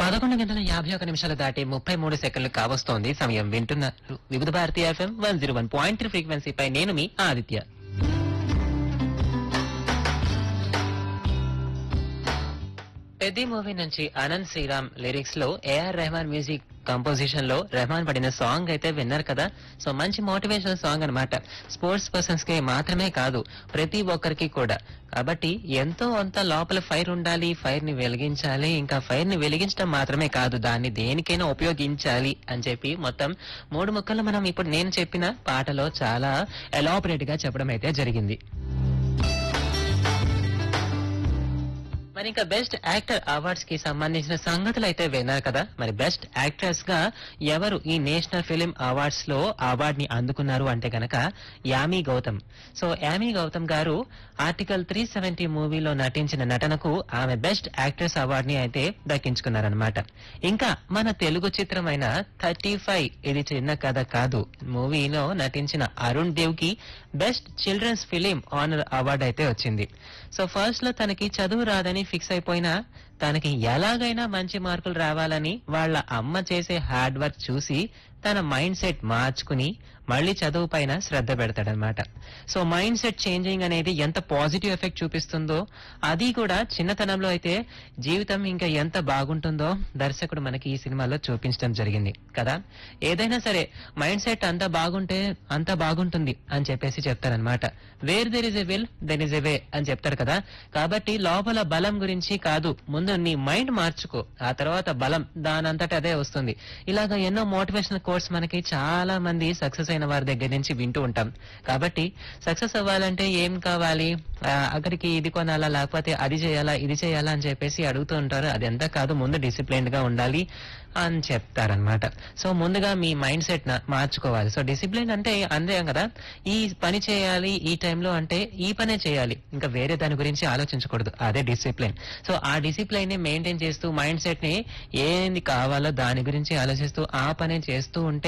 11 గంటల 51 నిమిషాలు దాటి 33 సెకండ్లు కావస్తోంది. సమయం వింటున్నారు వివిధ భారతి ఎఫ్ఎం 101.3 ఫ్రీక్వెన్సీపై నేను మీ ఆదిత్య. పెద్ది మూవీ నుంచి అనంత్ శ్రీరామ్ లిరిక్స్ లో ఏఆర్ రెహమాన్ మ్యూజిక్ కంపోజిషన్ లో రెహమాన్ పడిన సాంగ్ అయితే విన్నారు కదా. సో మంచి మోటివేషనల్ సాంగ్ అన్నమాట. స్పోర్ట్స్ పర్సన్స్ కి మాత్రమే కాదు, ప్రతి ఒక్కరికి కూడా. కాబట్టి ఎంతో అంత లోపల ఫైర్ ఉండాలి, ఫైర్ ని వెలిగించాలి. ఇంకా ఫైర్ ని వెలిగించడం మాత్రమే కాదు, దాన్ని దేనికైనా ఉపయోగించాలి అని చెప్పి మొత్తం 3 ముక్కలు మనం ఇప్పుడు నేను చెప్పిన పాటలో చాలా ఎలాబరేట్ గా చెప్పడం అయితే జరిగింది. మరి ఇంకా బెస్ట్ యాక్టర్ అవార్డ్స్ కి సంబంధించిన సంగతులు అయితే విన్నారు కదా. మరి బెస్ట్ యాక్ట్రెస్ గా ఎవరు ఈ నేషనల్ ఫిలిం అవార్డ్స్ లో అవార్డ్ ని అందుకున్నారు అంటే గనక యామీ గౌతమ్. సో యామీ గౌతమ్ గారు ఆర్టికల్ 370 మూవీలో నటించిన నటనకు ఆమె బెస్ట్ యాక్ట్రెస్ అవార్డ్ ని అయితే దక్కించుకున్నారనమాట. ఇంకా మన తెలుగు చిత్రమైన 35 ఇది చిన్న కథ కాదు మూవీలో నటించిన అరుణ్ దేవ్ కి best children's film honour award అయితే వచ్చింది. సో ఫస్ట్ లో తనకి చదువు రాదని ఫిక్స్ అయిపోయినా తనకి ఎలాగైనా మంచి మార్కులు రావాలని వాళ్ళ అమ్మ చేసే హార్డ్ వర్క్ చూసి తన మైండ్ సెట్ మార్చుకుని మళ్ళీ చదువు పైన శ్రద్ధ పెడతాడనమాట. సో మైండ్ సెట్ చేంజింగ్ అనేది ఎంత పాజిటివ్ ఎఫెక్ట్ చూపిస్తుందో, అది కూడా చిన్నతనంలో అయితే జీవితం ఇంకా ఎంత బాగుంటుందో దర్శకుడు మనకి ఈ సినిమాలో చూపించడం జరిగింది కదా. ఏదైనా సరే మైండ్ సెట్ అంత బాగుంటే అంత బాగుంటుంది అని చెప్పేసి చెప్తారనమాట. Where there is a will there is a వే అని చెప్తారు కదా. కాబట్టి లోపల బలం గురించి కాదు, ముందు నీ మైండ్ మార్చుకో, ఆ తర్వాత బలం దానంతట అదే వస్తుంది. ఇలాగా ఎన్నో మోటివేషనల్ కోర్స్ మనకి చాలా మంది సక్సెస్ అయిన వారి దగ్గర నుంచి వింటూ ఉంటాం. కాబట్టి సక్సెస్ అవ్వాలంటే ఏం కావాలి, అక్కడికి ఇది కొనాలా, లేకపోతే అది చేయాలా, ఇది చేయాలా అని చెప్పేసి అడుగుతూ ఉంటారు. అది ఎంత కాదు, ముందు డిసిప్లైన్ గా ఉండాలి అని చెప్తారనమాట. సో ముందుగా మీ మైండ్ సెట్ మార్చుకోవాలి. సో డిసిప్లిన్ అంటే అంతే కదా, ఈ పని చేయాలి ఈ టైంలో అంటే ఈ పనే చేయాలి, ఇంకా వేరే దాని గురించి ఆలోచించకూడదు. అదే డిసిప్లిన్. సో ఆ డిసిప్లైన్ ని మెయింటైన్ చేస్తూ మైండ్ సెట్ ని ఏంది కావాలో దాని గురించి ఆలోచిస్తూ ఆ పనే చేస్తూ ఉంటే